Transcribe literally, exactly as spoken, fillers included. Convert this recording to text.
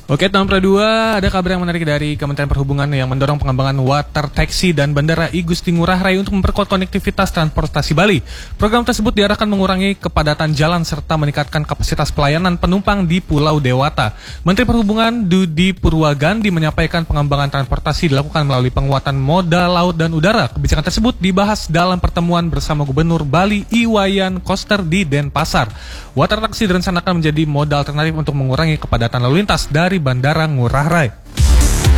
Oke, tahun kedua ada kabar yang menarik dari Kementerian Perhubungan yang mendorong pengembangan water taxi dan Bandara I Gusti Ngurah Rai untuk memperkuat konektivitas transportasi Bali. Program tersebut diarahkan mengurangi kepadatan jalan serta meningkatkan kapasitas pelayanan penumpang di Pulau Dewata. Menteri Perhubungan Dudi Purwagandi menyampaikan pengembangan transportasi dilakukan melalui penguatan moda laut dan udara. Kebijakan tersebut dibahas dalam pertemuan bersama Gubernur Bali Iwayan Koster di Denpasar. Water taxi direncanakan menjadi moda alternatif untuk mengurangi kepadatan lalu lintas dari Bandara Ngurah Rai.